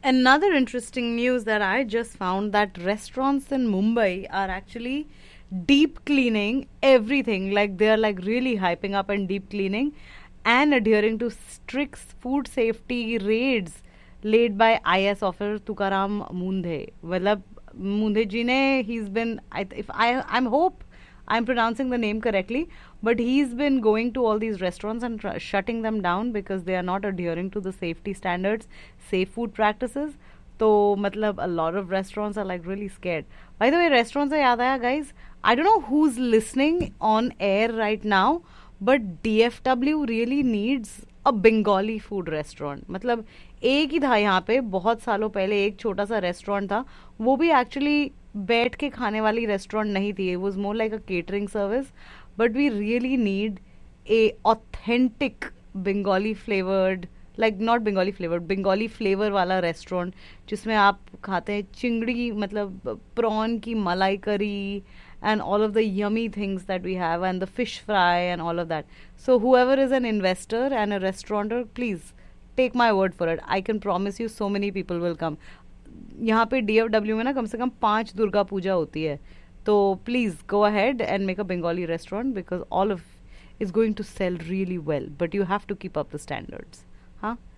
Another interesting news that I just found, that restaurants in Mumbai are actually deep cleaning everything. Like they are like really hyping up and deep cleaning and adhering to strict food safety raids laid by IS officer Tukaram Mundhe. Well, Mundhe ji ne, he's been, if I'm hope I'm pronouncing the name correctly, but he's been going to all these restaurants and shutting them down because they are not adhering to the safety standards, safe food practices. So, matlab, a lot of restaurants are like really scared. By the way, restaurants se yaad aaya, guys. I don't know who's listening on air right now, but DFW really needs a Bengali food restaurant. मतलब एक ही था यहाँ पे, बहुत सालों पहले एक छोटा सा रेस्टोरेंट था. वो भी एक्चुअली बैठ के खाने वाली रेस्टोरेंट नहीं थी. It was more like a catering service. But we really need a authentic Bengali flavored, like not Bengali flavored, Bengali flavor वाला रेस्टोरेंट जिसमें आप खाते हैं चिंगड़ी, मतलब प्रॉन की मलाई करी and all of the yummy things that we have and the fish fry and all of that. So whoever is an investor and a restaurateur, please take my word for it. I can promise you so many people will come. यहाँ पे DFW में ना कम से कम 5 दुर्गा पूजा होती है. तो please go ahead and make a Bengali restaurant because all of is going to sell really well. But you have to keep up the standards. Huh?